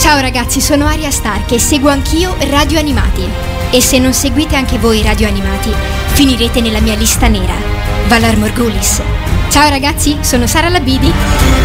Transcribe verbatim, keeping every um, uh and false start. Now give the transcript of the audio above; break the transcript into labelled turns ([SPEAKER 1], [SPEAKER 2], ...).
[SPEAKER 1] Ciao ragazzi, sono Aria Stark e seguo anch'io Radio Animati. E se non seguite anche voi Radio Animati, finirete nella mia lista nera. Valar Morghulis. Ciao ragazzi, sono Sara Labidi.